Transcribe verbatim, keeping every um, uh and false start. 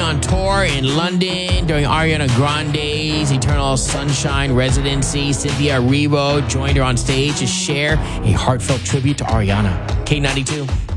on tour in London during Ariana Grande's Eternal Sunshine residency. Cynthia Erivo joined her on stage to share a heartfelt tribute to Ariana. K ninety-two.